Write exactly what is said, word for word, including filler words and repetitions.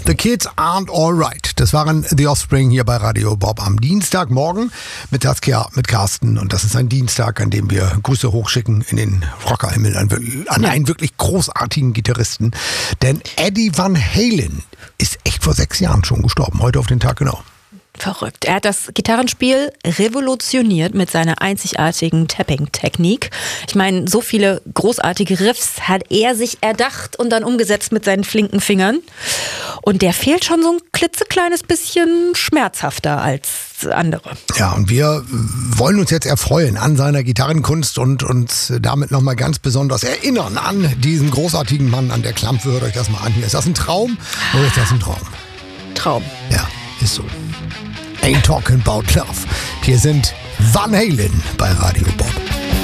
The Kids Aren't Alright. Das waren The Offspring hier bei Radio Bob am Dienstagmorgen mit Saskia, mit Carsten. Und das ist ein Dienstag, an dem wir Grüße hochschicken in den Rockerhimmel an, an ja. einen wirklich großartigen Gitarristen. Denn Eddie Van Halen ist echt vor sechs Jahren schon gestorben. Heute auf den Tag genau. Verrückt. Er hat das Gitarrenspiel revolutioniert mit seiner einzigartigen Tapping-Technik. Ich meine, so viele großartige Riffs hat er sich erdacht und dann umgesetzt mit seinen flinken Fingern. Und der fehlt schon so ein klitzekleines bisschen schmerzhafter als andere. Ja, und wir wollen uns jetzt erfreuen an seiner Gitarrenkunst und uns damit nochmal ganz besonders erinnern an diesen großartigen Mann an der Klampe. Hört euch das mal an hier. Ist das ein Traum oder ist das ein Traum? Traum. Ja, ist so. Ain't talking about love. Hier sind Van Halen bei Radio Bob.